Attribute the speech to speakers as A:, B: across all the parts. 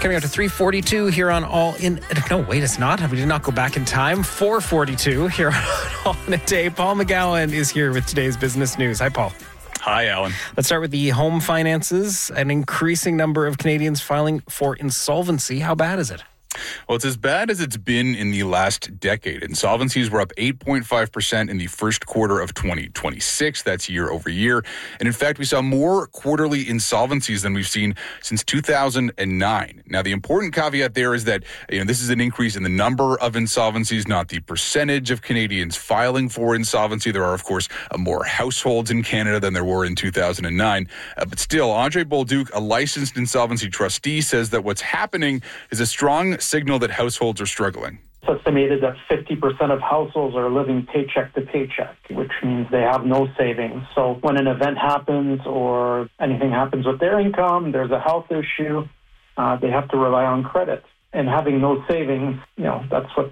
A: coming out to 3:42 here on All In. No, wait, it's not. We did not go back in time. 4:42 here on All In a Day. Paul McGowan is here with today's business news. Hi, Paul.
B: Hi, Alan.
A: Let's start with the home finances. An increasing number of Canadians filing for insolvency. How bad is it?
B: Well, it's as bad as it's been in the last decade. Insolvencies were up 8.5% in the first quarter of 2026. That's year over year. And in fact, we saw more quarterly insolvencies than we've seen since 2009. Now, the important caveat there is that this is an increase in the number of insolvencies, not the percentage of Canadians filing for insolvency. There are, of course, more households in Canada than there were in 2009. But still, Andre Bolduc, a licensed insolvency trustee, says that what's happening is a strong signal that households are struggling.
C: It's estimated that 50% of households are living paycheck to paycheck, which means they have no savings. So when an event happens or anything happens with their income, there's a health issue, they have to rely on credit. And having no savings, that's what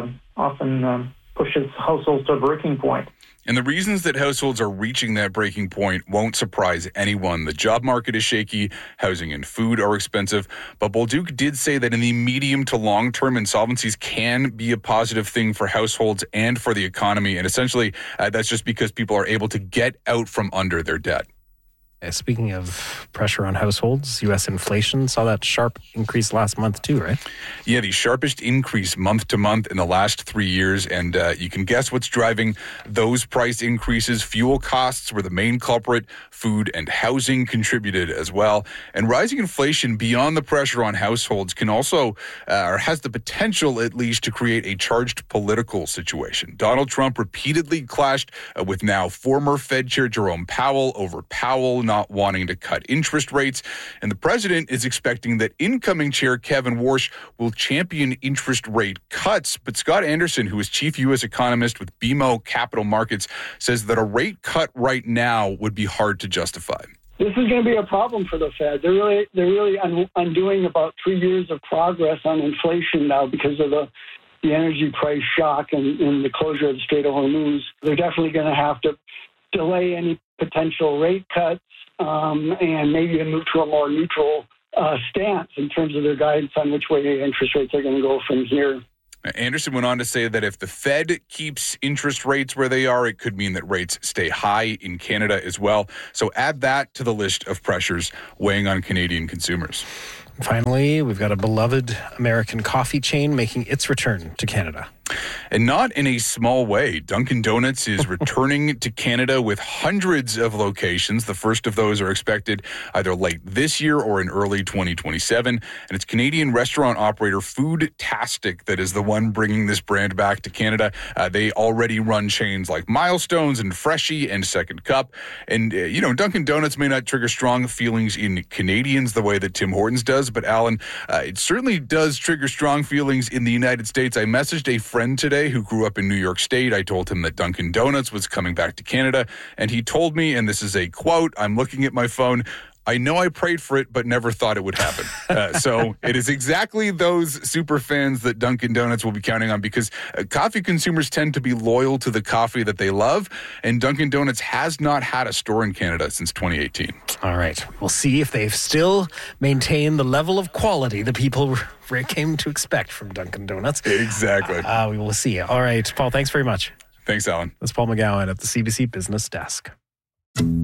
C: often pushes households to a breaking point.
B: And the reasons that households are reaching that breaking point won't surprise anyone. The job market is shaky, housing and food are expensive. But Bolduc did say that in the medium to long term, insolvencies can be a positive thing for households and for the economy. And essentially, that's just because people are able to get out from under their debt.
A: Speaking of pressure on households, U.S. inflation saw that sharp increase last month too, right?
B: Yeah, the sharpest increase month to month in the last 3 years. And you can guess what's driving those price increases. Fuel costs were the main culprit. Food and housing contributed as well. And rising inflation beyond the pressure on households can also, or has the potential at least, to create a charged political situation. Donald Trump repeatedly clashed with now former Fed Chair Jerome Powell over Powell not wanting to cut interest rates. And the president is expecting that incoming chair Kevin Warsh will champion interest rate cuts. But Scott Anderson, who is chief U.S. economist with BMO Capital Markets, says that a rate cut right now would be hard to justify.
D: This is going to be a problem for the Fed. They're really undoing about 3 years of progress on inflation now because of the energy price shock and the closure of the Strait of Hormuz. They're definitely going to have to delay any potential rate cuts and maybe move to a more neutral stance in terms of their guidance on which way interest rates are going to go from here.
B: Anderson went on to say that if the Fed keeps interest rates where they are, it could mean that rates stay high in Canada as well. So add that to the list of pressures weighing on Canadian consumers.
A: Finally, we've got a beloved American coffee chain making its return to Canada.
B: And not in a small way. Dunkin' Donuts is returning to Canada with hundreds of locations. The first of those are expected either late this year or in early 2027. And it's Canadian restaurant operator Foodtastic that is the one bringing this brand back to Canada. They already run chains like Milestones and Freshie and Second Cup. And, Dunkin' Donuts may not trigger strong feelings in Canadians the way that Tim Hortons does. But, Alan, it certainly does trigger strong feelings in the United States. I messaged a friend today who grew up in New York State. I told him that Dunkin' Donuts was coming back to Canada, and he told me, and this is a quote, I'm looking at my phone, I know I prayed for it, but never thought it would happen. So it is exactly those super fans that Dunkin' Donuts will be counting on because coffee consumers tend to be loyal to the coffee that they love, and Dunkin' Donuts has not had a store in Canada since 2018.
A: All right. We'll see if they've still maintained the level of quality that people came to expect from Dunkin' Donuts.
B: Exactly.
A: We will see. All right. Paul, thanks very much.
B: Thanks, Alan.
A: That's Paul McGowan at the CBC Business Desk.